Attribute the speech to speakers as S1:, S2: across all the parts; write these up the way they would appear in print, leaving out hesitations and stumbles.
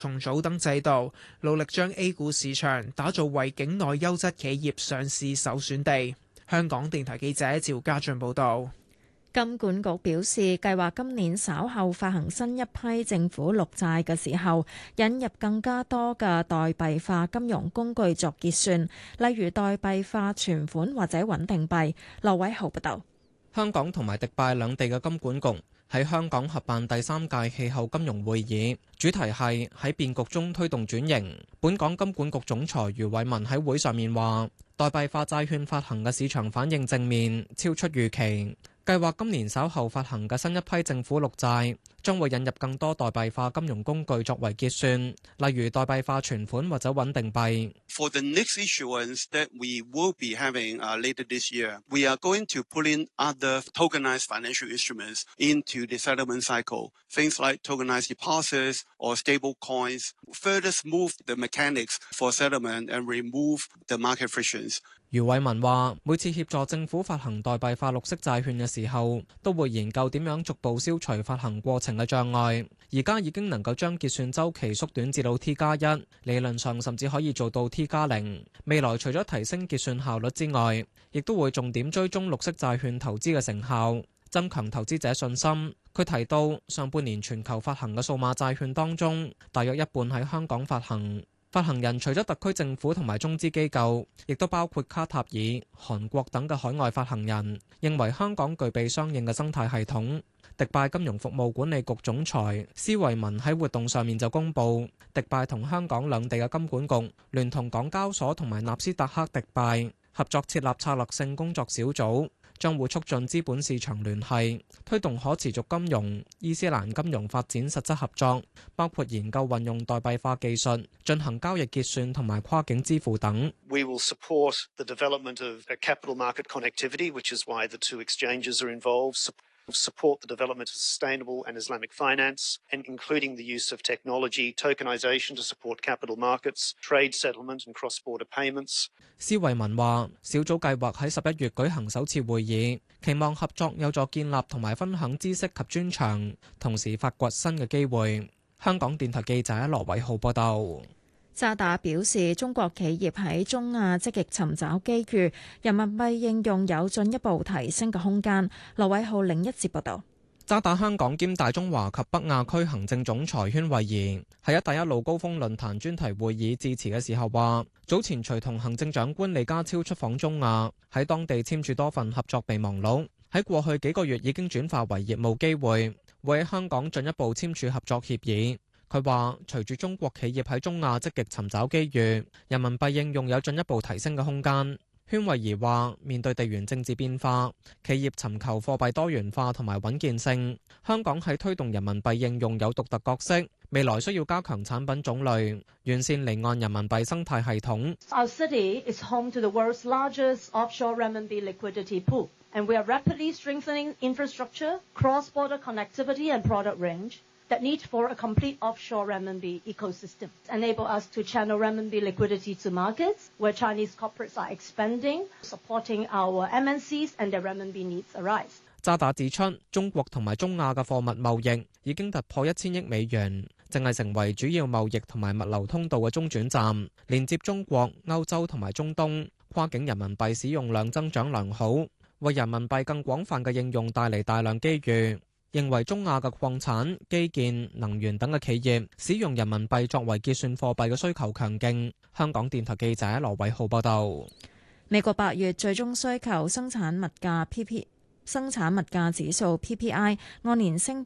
S1: 重組等制度，努力將 A 股市場打造為境內優質企業上市首選地。香港電台記者趙家俊報導。
S2: 金管局表示，計劃今年稍後發行新一批政府綠債嘅時候，引入更加多嘅代幣化金融工具作結算，例如代幣化存款或者穩定幣。羅偉豪報導。
S3: 香港同埋迪拜兩地嘅金管局喺香港合辦第3屆氣候金融會議，主題係喺變局中推動轉型。本港金管局總裁余偉文喺會上面話，代幣化債券發行嘅市場反應正面，超出預期。計劃今年稍後發行嘅新一批政府綠債，將會引入更多代幣化金融工具作為結算，例如代幣化存款或者穩定幣。
S4: For the next issuance that we will be having later this year, we are going to put in other tokenized financial instruments into the settlement cycle. Things like tokenized deposits or stable coins further smooth the mechanics for settlement and remove the market frictions.
S3: 余偉文話：每次協助政府發行代幣化綠色債券嘅時候，都會研究點樣逐步消除發行過程嘅障礙。而家已經能夠將結算週期縮短至到 T+1，理論上甚至可以做到 T+0。未來除咗提升結算效率之外，亦都會重點追蹤綠色債券投資嘅成效，增強投資者信心。佢提到，上半年全球發行嘅數碼債券當中，大約一半喺香港發行。發行人除咗特區政府同埋中資機構，亦都包括卡塔爾、韓國等嘅海外發行人，認為香港具備相應嘅生態系統。迪拜金融服務管理局總裁施維文喺活動上面就公布，迪拜同香港兩地嘅金管局聯同港交所同埋納斯達克迪拜合作設立策略性工作小組，將會促進資本市場聯繫，推動可持續金融、伊斯蘭金融發展實質合作，包括研究運用代幣化技術進行交易結算同埋跨境支付等。
S5: We will support the development of capital market connectivity, which is why the two exchanges are involved. Support the development of sustainable and Islamic finance, and including the use of technology, tokenization to support capital markets, trade settlement and cross-border payments.
S3: 施惠文話：小組計劃喺11月舉行首次會議，期望合作有助建立同埋分享知識及專長，同時發掘新嘅機會。香港電台記者羅偉浩報道。
S2: 渣打表示，中國企業喺中亞積極尋找機遇，人民幣應用有進一步提升嘅空間。羅偉浩另一節報道。
S3: 渣打香港兼大中華及北亞區行政總裁禤惠儀喺一帶一路高峰論壇專題會議致辭嘅時候話，早前隨同行政長官李家超出訪中亞，喺當地簽署多份合作備忘錄，喺過去幾個月已經轉化為業務機會，會喺香港進一步簽署合作協議。佢話：隨住中國企業喺中亞積極尋找機遇，人民幣應用有進一步提升嘅空間。禤惠儀話：面對地緣政治變化，企業尋求貨幣多元化同埋穩健性，香港喺推動人民幣應用有獨特角色。未來需要加強產品種類，完善離岸人民幣生態系統。
S6: Our city is home to the world's largest offshore renminbi liquidity pool, and we are rapidly strengthening infrastructure, cross-border connectivity and product range.That need for a complete offshore renminbi ecosystem enable us to channel renminbi liquidity to markets where Chinese corporates are expanding, supporting our MNCs and their renminbi needs arise.
S3: 渣打指出，中國同埋中亞嘅貨物貿易已經突破1000億美元，正係成為主要貿易同埋物流通道嘅中轉站，連接中國、歐洲同埋中東。跨境人民幣使用量增長良好，為人民幣更廣泛嘅應用帶嚟大量機遇。認為中亞嘅礦產、基建、能源等嘅企業使用人民幣作為結算貨幣嘅需求強勁。香港電台記者羅偉浩報道。
S2: 美國8月最終需求生產物價指數 PPI 按年升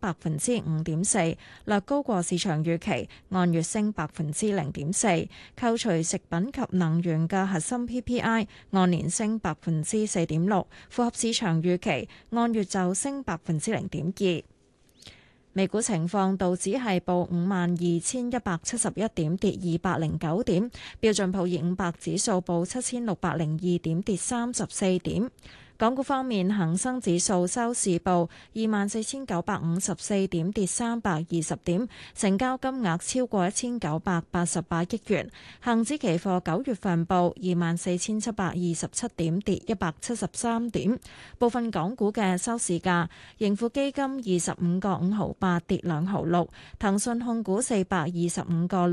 S2: 5.4%，略高過市場預期，按月升0.4%。扣除食品及能源嘅核心 PPI 按年升4.6%，符合市場預期，按月就升0.2%。美股情況，道指係報52,171點，跌209點；標準普爾500指數報7,602點，跌34點。 港股方面，恒生指數收市報24,954點，跌320點，成交金額超過1,988億元。恒指期貨9月份報24,727點，跌173點。部分港股嘅收市價，盈富基金25個5毫8，跌2毫6；騰訊控股425個